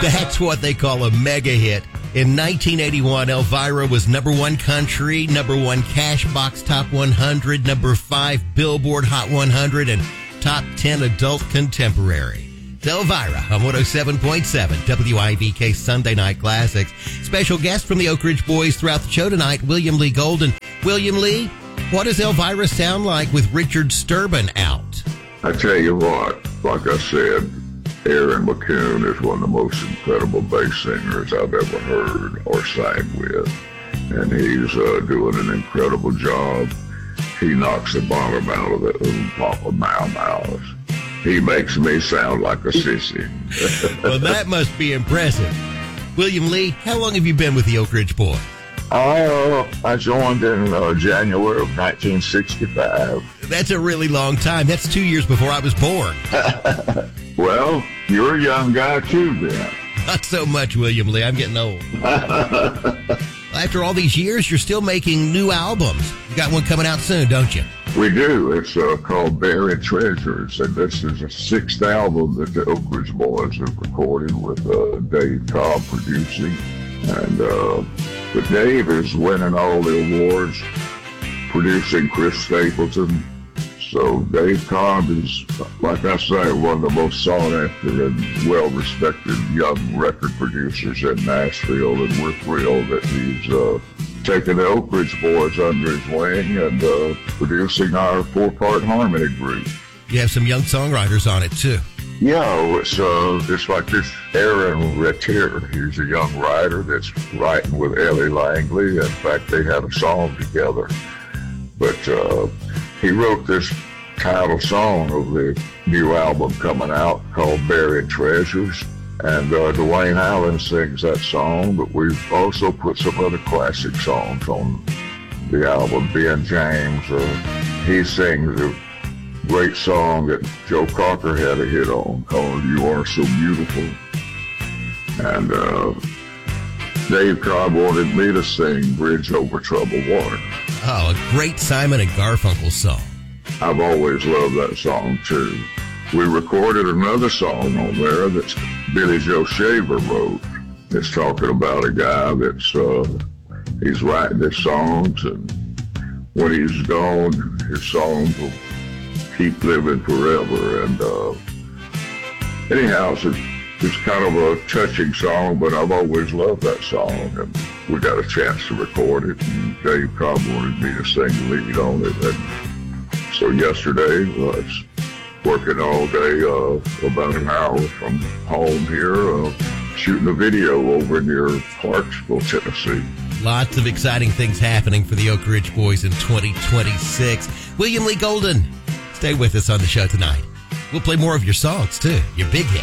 That's what they call a mega hit. In 1981, Elvira was number 1 country, number 1 Cashbox Top 100, number 5 Billboard Hot 100, and top 10 adult contemporary. It's Elvira on 107.7 WIVK Sunday Night Classics. Special guest from the Oak Ridge Boys throughout the show tonight, William Lee Golden. William Lee, what does Elvira sound like with Richard Sturban out? I tell you what, like I said, Aaron McCune is one of the most incredible bass singers I've ever heard or sang with. And he's doing an incredible job. He knocks the bottom out of the Papa Mau Maus. He makes me sound like a sissy. Well, that must be impressive. William Lee, how long have you been with the Oak Ridge Boys? I joined in January of 1965. That's a really long time. That's 2 years before I was born. Well, you're a young guy too then. Not so much, William Lee. I'm getting old. After all these years, you're still making new albums. You got one coming out soon, don't you? We do. It's called Buried Treasures, and this is the 6th album that the Oak Ridge Boys have recorded with Dave Cobb producing. And but Dave is winning all the awards, producing Chris Stapleton. So Dave Cobb is, like I say, one of the most sought after and well-respected young record producers in Nashville, and we're thrilled that he's taking the Oak Ridge Boys under his wing and producing our 4-part harmony group. You have some young songwriters on it, too. Yeah, it's like this Aaron Retier. He's a young writer that's writing with Ellie Langley. In fact, they had a song together. But he wrote this title song of the new album coming out called Buried Treasures. And Dwayne Allen sings that song, but we've also put some other classic songs on the album. Ben James, he sings a great song that Joe Cocker had a hit on called You Are So Beautiful. And Dave Cobb wanted me to sing Bridge Over Troubled Water. Oh, a great Simon and Garfunkel song. I've always loved that song too. We recorded another song on there that Billy Joe Shaver wrote. It's talking about a guy that's he's writing his songs, and when he's gone, his songs will keep living forever. And anyhow, it's kind of a touching song, but I've always loved that song, and we got a chance to record it, and Dave Cobb wanted me to sing the lead on it. And so yesterday, I was working all day, about an hour from home here, shooting a video over near Clarksville, Tennessee. Lots of exciting things happening for the Oak Ridge Boys in 2026. William Lee Golden, stay with us on the show tonight. We'll play more of your songs, too, your big hits.